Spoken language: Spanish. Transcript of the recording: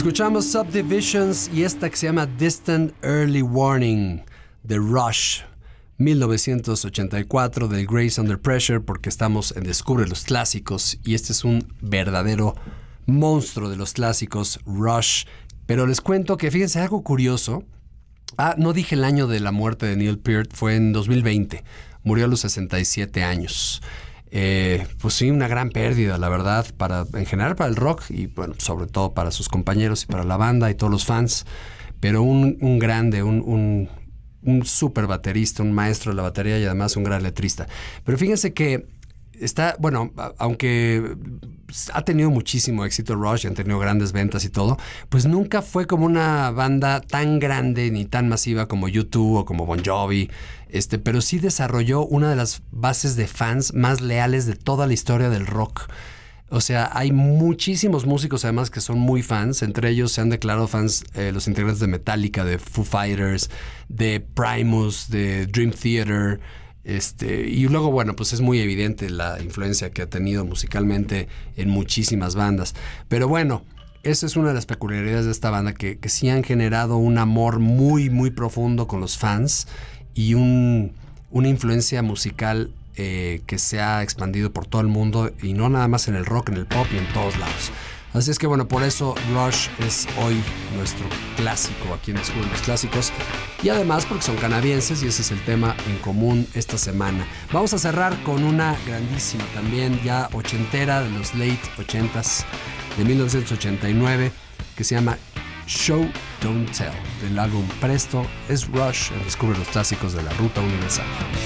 Escuchamos Subdivisions y esta que se llama Distant Early Warning de Rush, 1984, del Grace Under Pressure, porque estamos en Descubre los Clásicos y este es un verdadero monstruo de los clásicos, Rush. Pero les cuento que, fíjense, algo curioso. No dije el año de la muerte de Neil Peart, fue en 2020. Murió a los 67 años. Pues sí, una gran pérdida, la verdad, en general para el rock y, bueno, sobre todo para sus compañeros y para la banda y todos los fans. Pero un grande, un súper baterista, un maestro de la batería y además un gran letrista. Pero fíjense que aunque ha tenido muchísimo éxito Rush y han tenido grandes ventas y todo, pues nunca fue como una banda tan grande ni tan masiva como U2 o como Bon Jovi, pero sí desarrolló una de las bases de fans más leales de toda la historia del rock. O sea, hay muchísimos músicos además que son muy fans. Entre ellos se han declarado fans los integrantes de Metallica, de Foo Fighters, de Primus, de Dream Theater. Y luego, bueno, pues es muy evidente la influencia que ha tenido musicalmente en muchísimas bandas. Pero bueno, esa es una de las peculiaridades de esta banda, que sí han generado un amor muy, muy profundo con los fans y una influencia musical que se ha expandido por todo el mundo y no nada más en el rock, en el pop y en todos lados. Así es que bueno, por eso Rush es hoy nuestro clásico aquí en Descubre los Clásicos y además porque son canadienses y ese es el tema en común esta semana. Vamos a cerrar con una grandísima también ya ochentera de los late 80s de 1989 que se llama Show Don't Tell del álbum Presto. Es Rush en Descubre los Clásicos de la Ruta Universal.